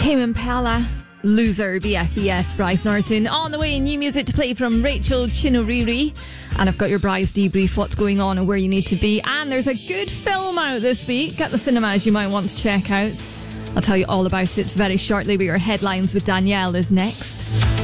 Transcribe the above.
Tame Impala, Loser, BFBS, Bryce Norton. On the way, new music to play from Rachel Chinoriri. And I've got your Bryce debrief, what's going on and where you need to be. And there's a good film out this week at the cinemas you might want to check out. I'll tell you all about it very shortly, but your headlines with Danielle is next.